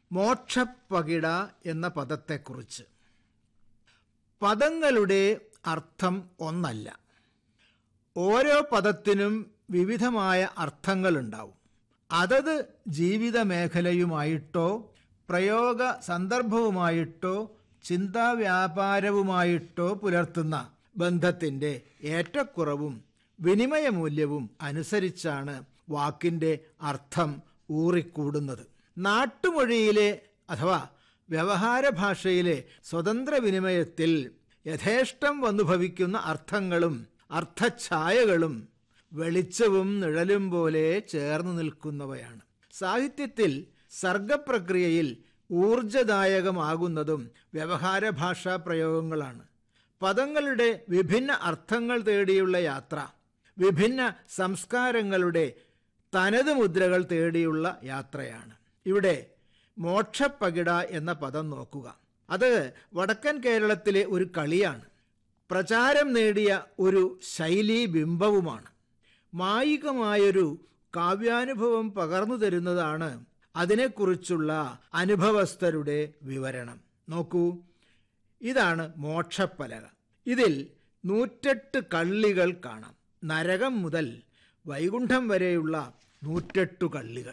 മോക്ഷപ്പകിട എന്ന പദത്തെക്കുറിച്ച്. പദങ്ങളുടെ അർത്ഥം ഒന്നല്ല. ഓരോ പദത്തിനും വിവിധമായ അർത്ഥങ്ങളുണ്ടാവും. അതത് ജീവിത മേഖലയുമായിട്ടോ പ്രയോഗ സന്ദർഭവുമായിട്ടോ ചിന്താവ്യാപാരവുമായിട്ടോ പുലർത്തുന്ന ബന്ധത്തിൻ്റെ ഏറ്റക്കുറവും വിനിമയമൂല്യവും അനുസരിച്ചാണ് വാക്കിൻ്റെ അർത്ഥം ഊറിക്കൂടുന്നത്. നാട്ടുമൊഴിയിലെ അഥവാ വ്യവഹാര ഭാഷയിലെ സ്വതന്ത്ര വിനിമയത്തിൽ യഥേഷ്ടം വന്നുഭവിക്കുന്ന അർത്ഥങ്ങളും അർത്ഥഛായകളും വെളിച്ചവും നിഴലും പോലെ ചേർന്ന് നിൽക്കുന്നവയാണ്. സാഹിത്യത്തിൽ സർഗപ്രക്രിയയിൽ ഊർജദായകമാകുന്നതും വ്യവഹാര ഭാഷാ പ്രയോഗങ്ങളാണ്. പദങ്ങളുടെ വിഭിന്ന അർത്ഥങ്ങൾ തേടിയുള്ള യാത്ര, വിഭിന്ന സംസ്കാരങ്ങളുടെ തനത് മുദ്രകൾ തേടിയുള്ള യാത്രയാണ്. ഇവിടെ മോക്ഷപ്പകിട എന്ന പദം നോക്കുക. അത് വടക്കൻ കേരളത്തിലെ ഒരു കളിയാണ്. പ്രചാരം നേടിയ ഒരു ശൈലീ ബിംബവുമാണ്. മായികമായൊരു കാവ്യാനുഭവം പകർന്നു തരുന്നതാണ് അതിനെക്കുറിച്ചുള്ള അനുഭവസ്ഥരുടെ വിവരണം. നോക്കൂ, ഇതാണ് മോക്ഷപ്പലക. ഇതിൽ 108 കള്ളികൾ കാണാം. നരകം മുതൽ വൈകുണ്ഠം വരെയുള്ള 108 കള്ളികൾ.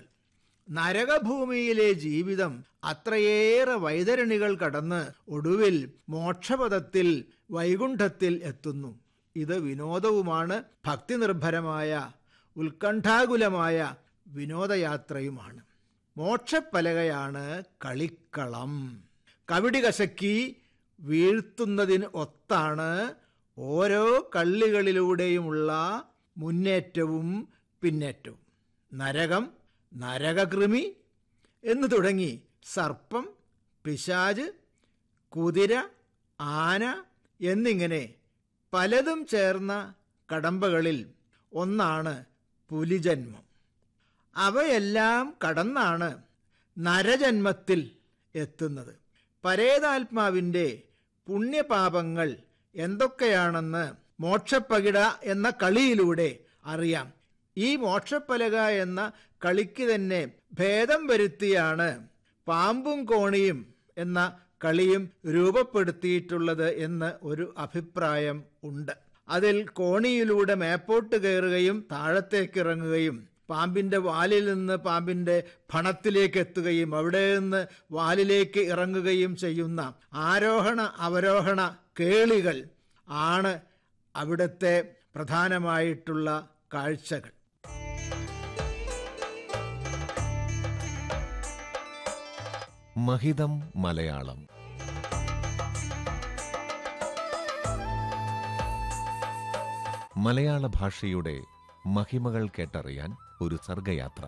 നരകഭൂമിയിലെ ജീവിതം അത്രയേറെ വൈതരണികൾ കടന്ന് ഒടുവിൽ മോക്ഷപദത്തിൽ വൈകുണ്ഠത്തിൽ എത്തുന്നു. ഇത് വിനോദവുമാണ്, ഭക്തിനിർഭരമായ ഉത്കണ്ഠാകുലമായ വിനോദയാത്രയുമാണ്. മോക്ഷപ്പലകയാണ് കളിക്കളം. കവിടി കശക്കി വീഴ്ത്തുന്നതിന് ഒത്താണ് ഓരോ കള്ളികളിലൂടെയുമുള്ള മുന്നേറ്റവും പിന്നേറ്റവും. നരകം, നരകകൃമി എന്നു തുടങ്ങി സർപ്പം, പിശാച്, കുതിര, ആന എന്നിങ്ങനെ പലതും ചേർന്ന കടമ്പകളിൽ ഒന്നാണ് പുലിജന്മം. അവയെല്ലാം കടന്നാണ് നരജന്മത്തിൽ എത്തുന്നത്. പരേതാത്മാവിൻ്റെ പുണ്യപാപങ്ങൾ എന്തൊക്കെയാണെന്ന് മോക്ഷപ്പകിട എന്ന കളിയിലൂടെ അറിയാം. ഈ മോക്ഷപ്പലക എന്ന കളിക്ക് തന്നെ ഭേദം വരുത്തിയാണ് പാമ്പും കോണിയും എന്ന കളിയും രൂപപ്പെടുത്തിയിട്ടുള്ളത് എന്ന് ഒരു അഭിപ്രായം ഉണ്ട്. അതിൽ കോണിയിലൂടെ മേപ്പോട്ട് കയറുകയും താഴത്തേക്ക് ഇറങ്ങുകയും പാമ്പിൻ്റെ വാലിൽ നിന്ന് പാമ്പിൻ്റെ ഫണത്തിലേക്ക് എത്തുകയും അവിടെ നിന്ന് വാലിലേക്ക് ഇറങ്ങുകയും ചെയ്യുന്ന ആരോഹണ അവരോഹണ കേളികൾ ആണ് അവിടുത്തെ പ്രധാനമായിട്ടുള്ള കാഴ്ചകൾ. മഹിതം മലയാളം. മലയാള ഭാഷയുടെ മഹിമകൾ കേട്ടറിയാൻ ഒരു സർഗയാത്ര.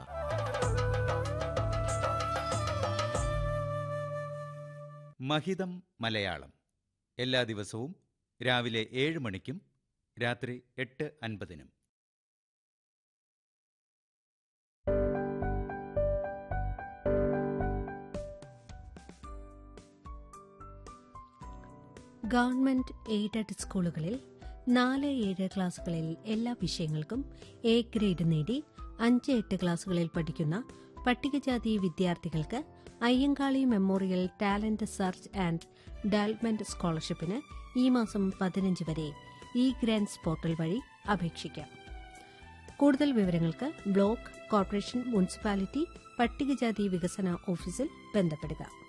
മഹിതം മലയാളം എല്ലാ ദിവസവും രാവിലെ 7 മണിക്കും രാത്രി 8:50. ഗവൺമെന്റ് എയ്ഡഡ് സ്കൂളുകളിൽ 4-7 ക്ലാസുകളിൽ എല്ലാ വിഷയങ്ങൾക്കും എ ഗ്രേഡ് നേടി 5-8 ക്ലാസുകളിൽ പഠിക്കുന്ന പട്ടികജാതി വിദ്യാർത്ഥികൾക്ക് Ayyankali memorial talent search and development സ്കോളർഷിപ്പിന് ഈ മാസം 15 വരെ ഇ ഗ്രാന്റ്സ് പോർട്ടൽ വഴി അപേക്ഷിക്കാം. കൂടുതൽ വിവരങ്ങൾക്ക് ബ്ലോക്ക്, കോർപ്പറേഷൻ, മുനിസിപ്പാലിറ്റി പട്ടികജാതി വികസന ഓഫീസിൽ ബന്ധപ്പെടുക.